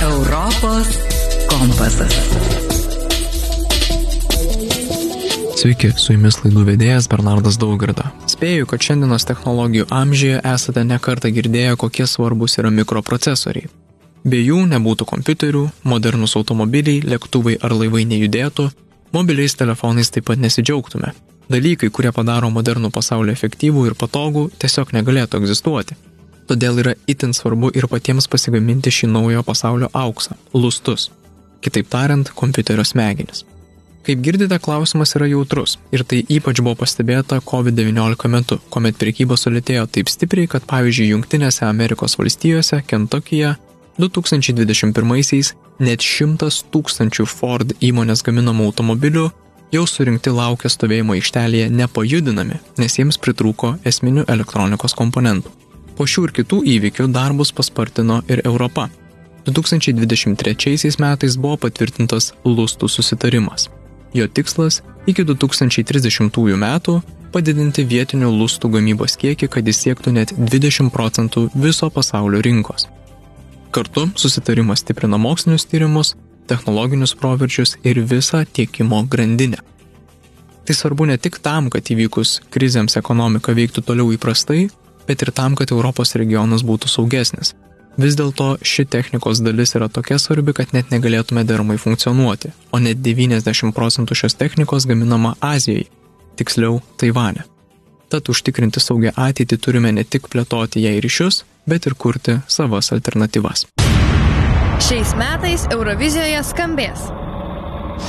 Europos kompasas. Sveiki, su jumis laidų vedėjas Bernardas Daugirda. Spėju, kad šiandienos technologijų amžiuje esate nekartą girdėję, kokie svarbus yra mikroprocesoriai. Be jų nebūtų kompiuterių, modernus automobiliai, lėktuvai ar laivai nejudėtų, mobiliais telefonais taip pat nesidžiaugtume. Dalykai, kurie padaro modernų pasaulį efektyvų ir patogų, tiesiog negalėtų egzistuoti. Todėl yra itin svarbu ir patiems pasigaminti šį naujo pasaulio auksą – lustus. Kitaip tariant, kompiuterio smegenis. Kaip girdite, klausimas yra jautrus ir tai ypač buvo pastebėta COVID-19 metu, kuomet prekyba sulėtėjo taip stipriai, kad pavyzdžiui Jungtinėse Amerikos valstijose, Kentuckyje 2021-aisiais net 100 000 Ford įmonės gaminamų automobilių jau surinkti laukia stovėjimo aikštelėje nepajudinami, nes jiems pritrūko esminių elektronikos komponentų. Po šių ir kitų įvykių darbus paspartino ir Europa. 2023 metais buvo patvirtintas lustų susitarimas. Jo tikslas iki 2030 metų padidinti vietinių lustų gamybos kiekį, kad jis siektų net 20% viso pasaulio rinkos. Kartu susitarimas stiprina mokslinius tyrimus, technologinius proveržius ir visą tiekimo grandinę. Tai svarbu ne tik tam, kad įvykus krizėms ekonomika veiktų toliau įprastai, bet ir tam, kad Europos regionas būtų saugesnis. Vis dėlto ši technikos dalis yra tokia svarbi, kad net negalėtume deramai funkcionuoti, o net 90% šios technikos gaminama Azijoje, tiksliau Taivane. Tad užtikrinti saugią ateitį turime ne tik plėtoti jai ryšius, bet ir kurti savas alternatyvas. Šiais metais Eurovizijoje skambės